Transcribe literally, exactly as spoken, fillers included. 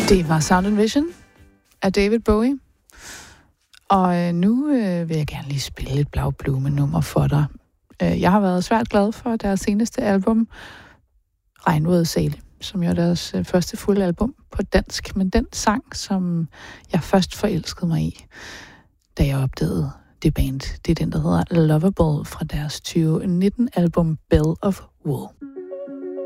Det var Sound and Vision af David Bowie. Og nu øh, vil jeg gerne lige spille et Blaublume-nummer for dig. Jeg har været svært glad for deres seneste album, Regnvåde Sæle, som jo er deres øh, første fulde album på dansk. Men den sang, som jeg først forelskede mig i, da jeg opdagede det band, det er den, der hedder Lovable fra deres tyve nitten album Bell of Wool.